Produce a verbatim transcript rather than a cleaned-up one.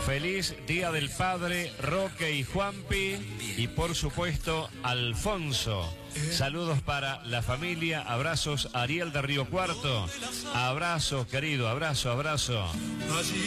Feliz Día del Padre, Roque y Juanpi, y por supuesto, Alfonso. Saludos para la familia, abrazos Ariel de Río Cuarto. Abrazo, querido, abrazo, abrazo.